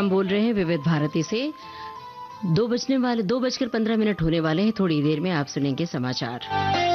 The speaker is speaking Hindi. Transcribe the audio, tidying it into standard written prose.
हम बोल रहे हैं विविध भारती से। 2 बजकर 15 मिनट होने वाले हैं। थोड़ी देर में आप सुनेंगे समाचार।